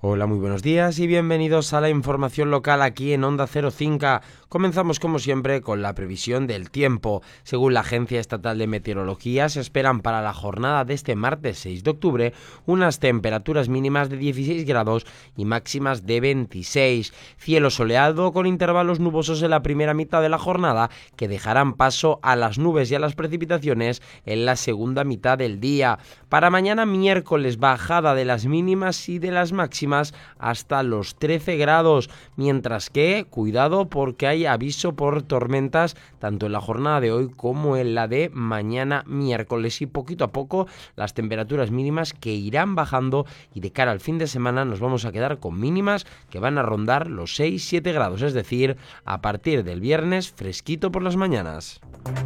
Hola, muy buenos días y bienvenidos a la información local aquí en Onda 05. Comenzamos como siempre con la previsión del tiempo. Según la Agencia Estatal de Meteorología, se esperan para la jornada de este martes 6 de octubre unas temperaturas mínimas de 16 grados y máximas de 26. Cielo soleado con intervalos nubosos en la primera mitad de la jornada que dejarán paso a las nubes y a las precipitaciones en la segunda mitad del día. Para mañana miércoles, bajada de las mínimas y de las máximas hasta los 13 grados, mientras que, cuidado porque hay aviso por tormentas tanto en la jornada de hoy como en la de mañana miércoles, y poquito a poco las temperaturas mínimas que irán bajando y de cara al fin de semana nos vamos a quedar con mínimas que van a rondar los 6-7 grados, es decir, a partir del viernes fresquito por las mañanas.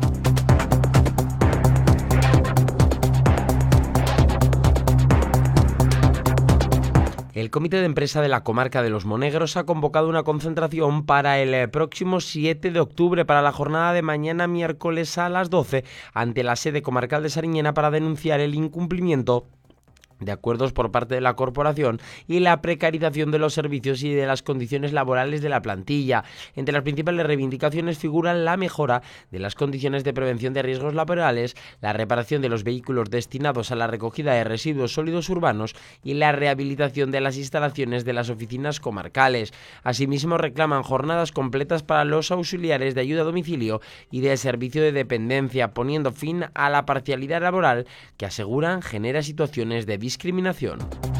El Comité de Empresa de la Comarca de Los Monegros ha convocado una concentración para el próximo 7 de octubre, para la jornada de mañana miércoles a las 12, ante la sede comarcal de Sariñena para denunciar el incumplimiento de acuerdos por parte de la corporación y la precarización de los servicios y de las condiciones laborales de la plantilla. Entre las principales reivindicaciones figuran la mejora de las condiciones de prevención de riesgos laborales, la reparación de los vehículos destinados a la recogida de residuos sólidos urbanos y la rehabilitación de las instalaciones de las oficinas comarcales. Asimismo, reclaman jornadas completas para los auxiliares de ayuda a domicilio y de servicio de dependencia, poniendo fin a la parcialidad laboral que aseguran genera situaciones de discriminación.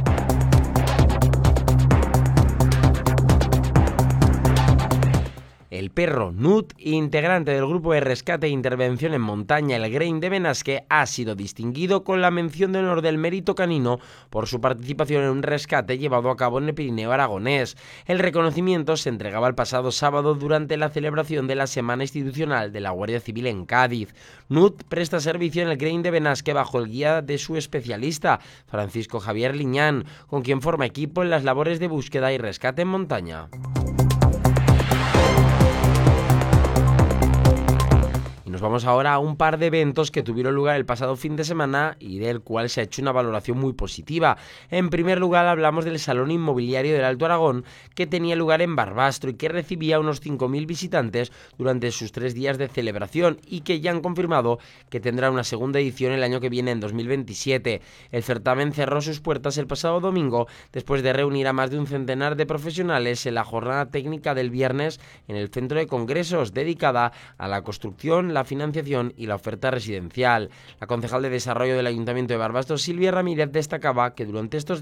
El perro Nut, integrante del grupo de rescate e intervención en montaña El Grain de Benasque, ha sido distinguido con la mención de honor del mérito canino por su participación en un rescate llevado a cabo en el Pirineo aragonés. El reconocimiento se entregaba el pasado sábado durante la celebración de la Semana Institucional de la Guardia Civil en Cádiz. Nut presta servicio en el Grain de Benasque bajo el guía de su especialista, Francisco Javier Liñán, con quien forma equipo en las labores de búsqueda y rescate en montaña. Nos vamos ahora a un par de eventos que tuvieron lugar el pasado fin de semana y del cual se ha hecho una valoración muy positiva. En primer lugar, hablamos del Salón Inmobiliario del Alto Aragón, que tenía lugar en Barbastro y que recibía unos 5.000 visitantes durante sus 3 días de celebración, y que ya han confirmado que tendrá una segunda edición el año que viene, en 2027. El certamen cerró sus puertas el pasado domingo después de reunir a más de un centenar de profesionales en la jornada técnica del viernes en el Centro de Congresos, dedicada a la construcción, la financiación y la oferta residencial. La concejal de Desarrollo del Ayuntamiento de Barbastro, Silvia Ramírez, destacaba que durante estos